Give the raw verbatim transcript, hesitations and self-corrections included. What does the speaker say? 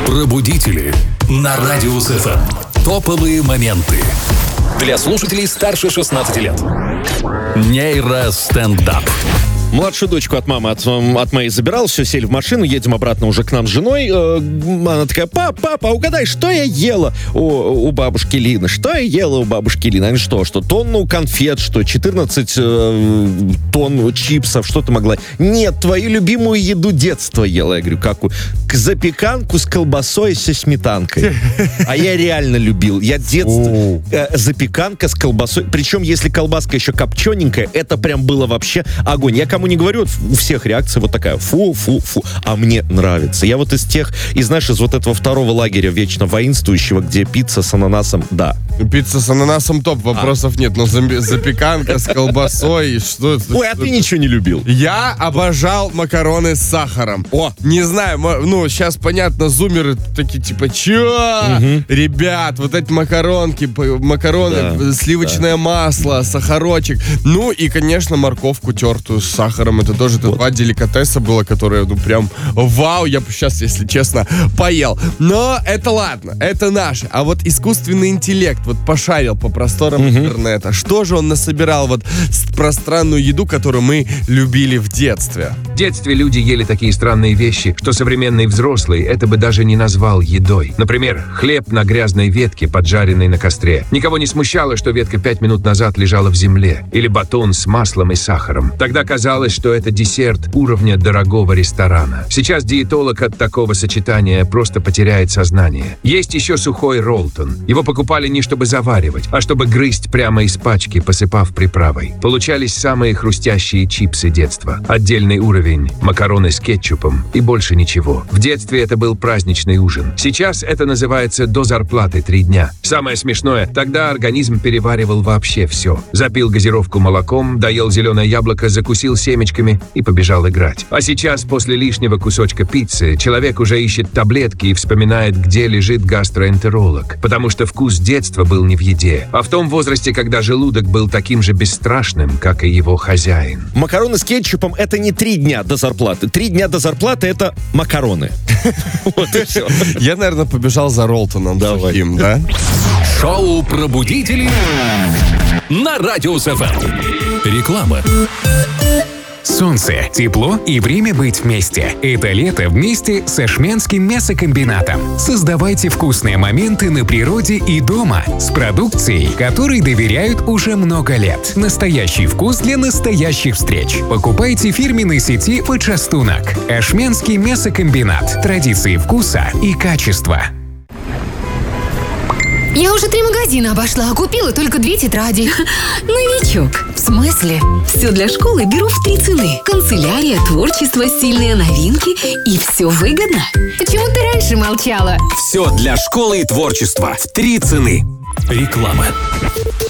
Пробудители на Радио эф эм. Топовые моменты для слушателей старше шестнадцати лет. Нейростендап. Младшую дочку от мамы, от, от моей забирал, все, сели в машину, едем обратно уже к нам с женой. Э, она такая: пап, папа, угадай, что я ела у, у бабушки Лины? Что я ела у бабушки Лины? Они что, что тонну конфет, что четырнадцать э, тонн чипсов, что ты могла? Нет, твою любимую еду детства ела. Я говорю, какую? Запеканку с колбасой и со сметанкой. А я реально любил. Я детство... Э, запеканка с колбасой. Причем, если колбаска еще копчененькая, это прям было вообще огонь. Я кому не говорю, у всех реакция вот такая: фу, фу, фу. А мне нравится. Я вот из тех, из, знаешь, из вот этого второго лагеря вечно воинствующего, где пицца с ананасом, да. Пицца с ананасом топ, вопросов а. нет. Но запеканка с колбасой, что это? Ой, а ты ничего не любил? Я обожал макароны с сахаром. О, не знаю, ну, сейчас понятно, зумеры такие типа: чё? Угу. Ребят, вот эти макаронки, макароны, да, сливочное да. масло, сахарочек. Ну и, конечно, морковку тертую с сахаром. Это тоже вот. Два деликатеса было, которые, ну, прям вау, я бы сейчас, если честно, поел. Но это ладно, это наше. А вот искусственный интеллект вот пошарил по просторам угу. интернета. Что же он насобирал вот про странную еду, которую мы любили в детстве? В детстве люди ели такие странные вещи, что современный взрослый это бы даже не назвал едой. Например, хлеб на грязной ветке, поджаренный на костре. Никого не смущало, что ветка пять минут назад лежала в земле. Или батон с маслом и сахаром. Тогда казалось, что это десерт уровня дорогого ресторана. Сейчас диетолог от такого сочетания просто потеряет сознание. Есть еще сухой роллтон. Его покупали не чтобы заваривать, а чтобы грызть прямо из пачки, посыпав приправой. Получались самые хрустящие чипсы детства. Отдельный уровень – макароны с кетчупом и больше ничего. В детстве это был праздничный ужин. Сейчас это называется до зарплаты три дня. Самое смешное, тогда организм переваривал вообще все. Запил газировку молоком, доел зеленое яблоко, закусил семечками и побежал играть. А сейчас, после лишнего кусочка пиццы, человек уже ищет таблетки и вспоминает, где лежит гастроэнтеролог. Потому что вкус детства был не в еде, а в том возрасте, когда желудок был таким же бесстрашным, как и его хозяин. Макароны с кетчупом — это не три дня до зарплаты. Три дня до зарплаты — это макароны. Вот и все. Я, наверное, побежал за роллтоном сухим, да? Шоу «Пробудители» на Радио эф эм. Реклама. Солнце, тепло и время быть вместе. Это лето вместе с Ашмянским мясокомбинатом. Создавайте вкусные моменты на природе и дома с продукцией, которой доверяют уже много лет. Настоящий вкус для настоящих встреч. Покупайте фирменной сети «Почастунок». Ашмянский мясокомбинат. Традиции вкуса и качества. Я уже три магазина обошла, а купила только две тетради. Новичок. В смысле? Все для школы беру в три цены. Канцелярия, творчество, стильные новинки. И все выгодно. Почему ты раньше молчала? Все для школы и творчества в три цены. Реклама.